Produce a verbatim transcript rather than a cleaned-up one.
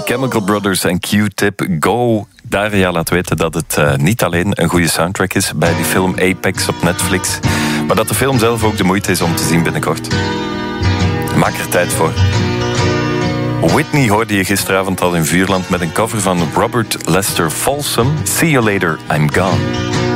Chemical Brothers en Q-Tip. Go. Daria laat weten dat het uh, niet alleen een goede soundtrack is bij die film Apex op Netflix, maar dat de film zelf ook de moeite is om te zien binnenkort. Maak er tijd voor. Whitney hoorde je gisteravond al in Vuurland met een cover van Robert Lester Folsom. See You Later, I'm Gone.